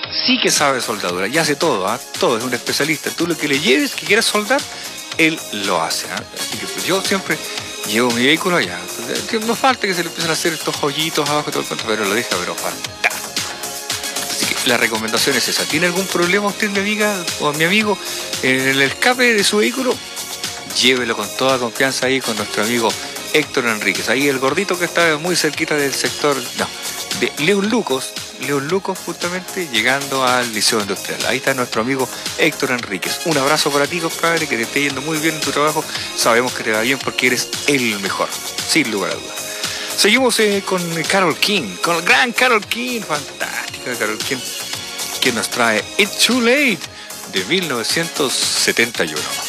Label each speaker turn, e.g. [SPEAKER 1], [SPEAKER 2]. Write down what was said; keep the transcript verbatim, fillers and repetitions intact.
[SPEAKER 1] sí que sabe soldadura y hace todo, ¿eh? Todo, es un especialista. Tú lo que le lleves, que quieras soldar, él lo hace, ¿eh? Así que pues, yo siempre llevo mi vehículo allá. Que no falta que se le empiecen a hacer estos joyitos abajo y todo el cuento, pero lo deja, pero fantástico. Así que la recomendación es esa. ¿Tiene algún problema usted, mi amiga o mi amigo, en el escape de su vehículo? Llévelo con toda confianza ahí con nuestro amigo Héctor Enríquez. Ahí el gordito que está muy cerquita del sector, no, de León Lucas, León Lucas justamente, llegando al Liceo Industrial. Ahí está nuestro amigo Héctor Enríquez. Un abrazo para ti, compadre, que te esté yendo muy bien en tu trabajo. Sabemos que te va bien porque eres el mejor, sin lugar a dudas. Seguimos eh, con Carole King, con el gran Carole King, fantástica Carole King, que nos trae It's Too Late de mil novecientos setenta y uno.